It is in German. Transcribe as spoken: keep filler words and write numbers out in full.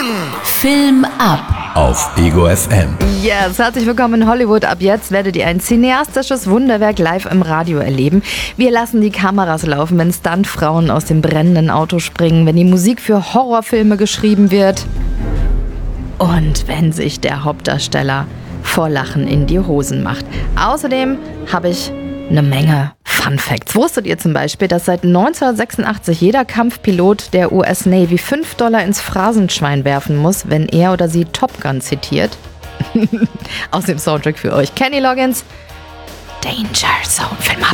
Film ab auf Ego F M. Yes, herzlich willkommen in Hollywood. Ab jetzt werdet ihr ein cineastisches Wunderwerk live im Radio erleben. Wir lassen die Kameras laufen, wenn Stuntfrauen aus dem brennenden Auto springen, wenn die Musik für Horrorfilme geschrieben wird und wenn sich der Hauptdarsteller vor Lachen in die Hosen macht. Außerdem habe ich eine Menge Fun Facts. Wusstet ihr zum Beispiel, dass seit neunzehnhundertsechsundachtzig jeder Kampfpilot der U S Navy fünf Dollar ins Phrasenschwein werfen muss, wenn er oder sie Top Gun zitiert? Aus dem Soundtrack für euch Kenny Loggins, Danger Zone, Film ab.